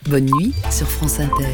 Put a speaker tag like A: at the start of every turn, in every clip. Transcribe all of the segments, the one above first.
A: Bonne nuit sur France Inter.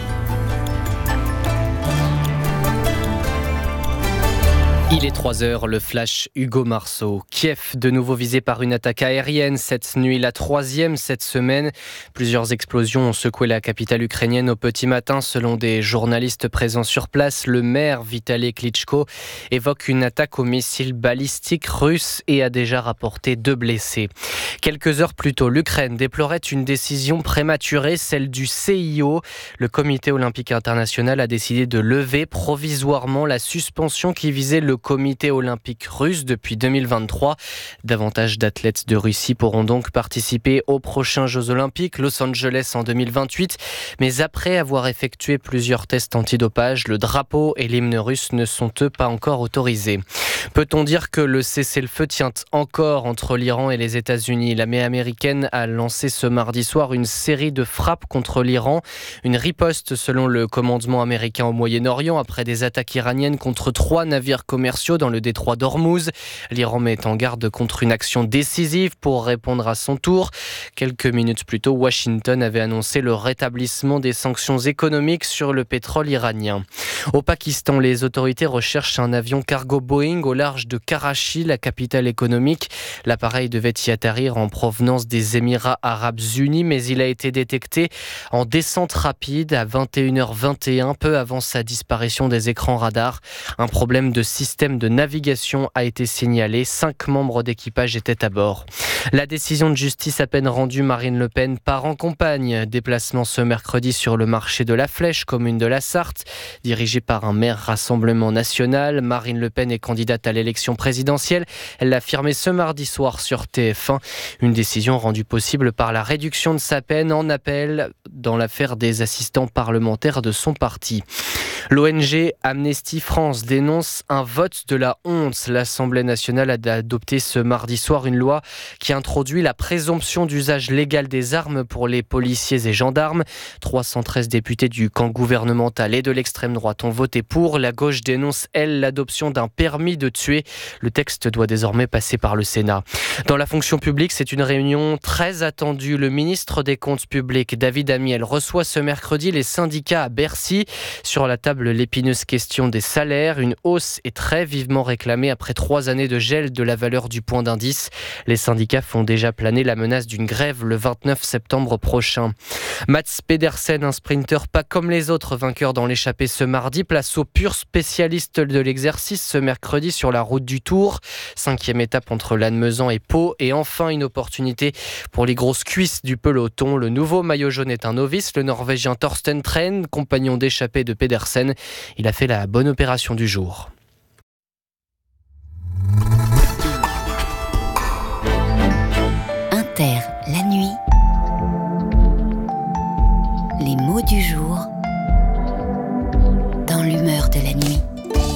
B: Il est 3h, le flash Hugo Marceau. Kiev, de nouveau visé par une attaque aérienne cette nuit, la 3e cette semaine. Plusieurs explosions ont secoué la capitale ukrainienne au petit matin. Selon des journalistes présents sur place, le maire Vitaly Klitschko évoque une attaque aux missiles balistiques russes et a déjà rapporté 2 blessés. Quelques heures plus tôt, l'Ukraine déplorait une décision prématurée, celle du CIO. Le Comité olympique international a décidé de lever provisoirement la suspension qui visait le Comité olympique russe depuis 2023. Davantage d'athlètes de Russie pourront donc participer aux prochains Jeux olympiques, Los Angeles en 2028. Mais après avoir effectué plusieurs tests antidopage, le drapeau et l'hymne russe ne sont eux pas encore autorisés. Peut-on dire que le cessez-le-feu tient encore entre l'Iran et les États-Unis ? L'armée américaine a lancé ce mardi soir une série de frappes contre l'Iran. Une riposte selon le commandement américain au Moyen-Orient après des attaques iraniennes contre 3 navires commerciaux dans le détroit d'Ormuz. L'Iran met en garde contre une action décisive pour répondre à son tour. Quelques minutes plus tôt, Washington avait annoncé le rétablissement des sanctions économiques sur le pétrole iranien. Au Pakistan, les autorités recherchent un avion cargo Boeing au large de Karachi, la capitale économique. L'appareil devait y atterrir en provenance des Émirats arabes unis, mais il a été détecté en descente rapide à 21h21, peu avant sa disparition des écrans radars. Un problème de système de navigation a été signalé. 5 membres d'équipage étaient à bord. La décision de justice à peine rendue, Marine Le Pen part en campagne. Déplacement ce mercredi sur le marché de la Flèche, commune de la Sarthe, dirigée par un maire Rassemblement National. Marine Le Pen est candidate à l'élection présidentielle. Elle l'a affirmé ce mardi soir sur TF1. Une décision rendue possible par la réduction de sa peine en appel dans l'affaire des assistants parlementaires de son parti. L'ONG Amnesty France dénonce un vote de la honte. L'Assemblée nationale a adopté ce mardi soir une loi qui introduit la présomption d'usage légal des armes pour les policiers et gendarmes. 313 députés du camp gouvernemental et de l'extrême droite ont voté pour. La gauche dénonce, elle, l'adoption d'un permis de tuer. Le texte doit désormais passer par le Sénat. Dans la fonction publique, c'est une réunion très attendue. Le ministre des Comptes publics, David Amiel, reçoit ce mercredi les syndicats à Bercy. Sur la table, l'épineuse question des salaires. Une hausse est très vivement réclamée après 3 années de gel de la valeur du point d'indice. Les syndicats font déjà planer la menace d'une grève le 29 septembre prochain. Mats Pedersen, un sprinter pas comme les autres, vainqueur dans l'échappée ce mardi. Place au pur spécialiste de l'exercice ce mercredi sur la route du Tour. 5e étape entre Lannemezan et Pau. Et enfin, une opportunité pour les grosses cuisses du peloton. Le nouveau maillot jaune est un novice, le Norvégien Thorsten Tren, compagnon d'échappée de Pedersen. Il a fait la bonne opération du jour.
C: Inter, la nuit. Les mots du jour.